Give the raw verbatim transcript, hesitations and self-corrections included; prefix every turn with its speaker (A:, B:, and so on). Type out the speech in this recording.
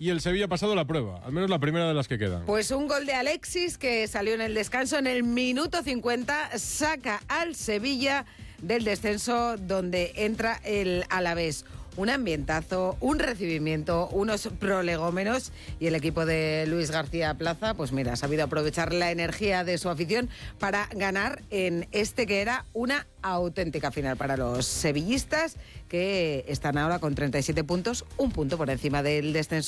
A: y el Sevilla ha pasado la prueba, al menos la primera de las que quedan.
B: Pues un gol de Alexis que salió en el descanso en el minuto cincuenta, saca al Sevilla del descenso donde entra el Alavés. Un ambientazo, un recibimiento, unos prolegómenos y el equipo de Luis García Plaza, pues mira, ha sabido aprovechar la energía de su afición para ganar en este que era una auténtica final para los sevillistas, que están ahora con treinta y siete puntos, un punto por encima del descenso.